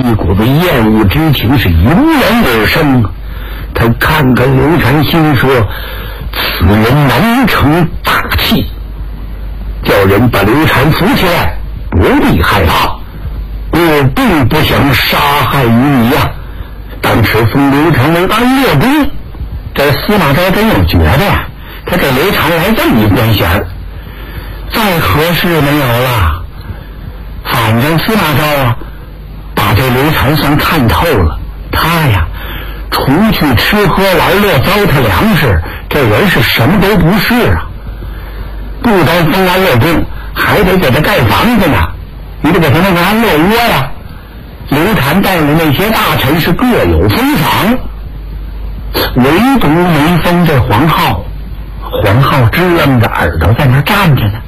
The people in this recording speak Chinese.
一股子厌恶之情是油然而生。他看看刘禅，心说此人难成大器，叫人把刘禅扶起来，不必害怕，我并不想杀害于你呀。当时封刘禅为安乐公，这司马昭真有觉得呀，他给刘禅来这么一官衔，再合适没有了。反正司马昭啊，把这刘禅算看透了，他呀除去吃喝玩乐糟蹋粮食，这人是什么都不是啊。不单封安乐公，还得给他盖房子呢，你得给他弄个安乐窝呀。刘禅带领那些大臣是各有封赏，唯独没封这黄皓。黄皓支棱着耳朵在那站着呢，